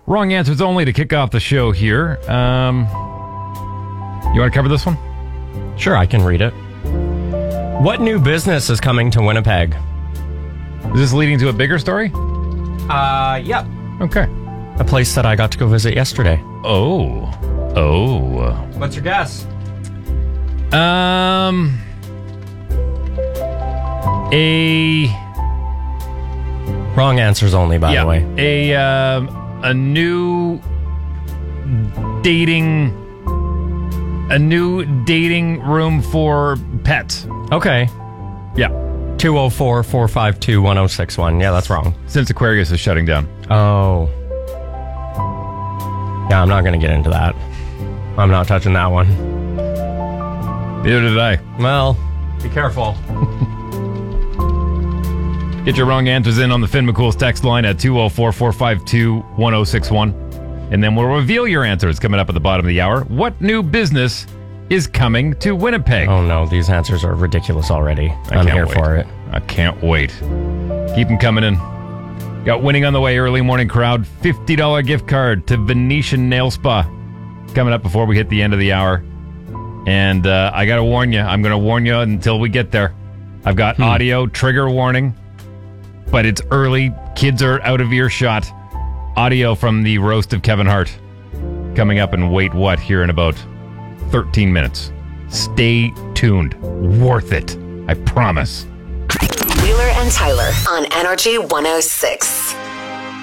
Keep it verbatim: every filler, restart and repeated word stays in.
Wrong answers only to kick off the show here. Um, you want to cover this one? Sure, I can read it. What new business is coming to Winnipeg? Is this leading to a bigger story? Uh, yeah. Okay. A place that I got to go visit yesterday. Oh. Oh. What's your guess? Um. A. Wrong answers only, by yeah, the way. A, um, a new dating. A new dating room for pets. Okay. Yeah. two oh four, four five two, one oh six one. Yeah, that's wrong. Since Aquarius is shutting down. Oh. Yeah, I'm not going to get into that. I'm not touching that one. Neither did I. Well, be careful. Get your wrong answers in on the Finn McCool's text line at two oh four, four five two, one oh six one. And then we'll reveal your answers coming up at the bottom of the hour. What new business is coming to Winnipeg? Oh, no. These answers are ridiculous already. I I'm can't here wait. for it. I can't wait. Keep them coming in. Got winning on the way, early morning crowd. fifty dollars gift card to Venetian Nail Spa. Coming up before we hit the end of the hour. And uh, I got to warn you. I'm going to warn you until we get there. I've got Hmm. audio trigger warning. But it's early. Kids are out of earshot. Audio from the roast of Kevin Hart. Coming up in Wait What here in about thirteen minutes. Stay tuned. Worth it. I promise. Wheeler and Tyler on Energy one oh six.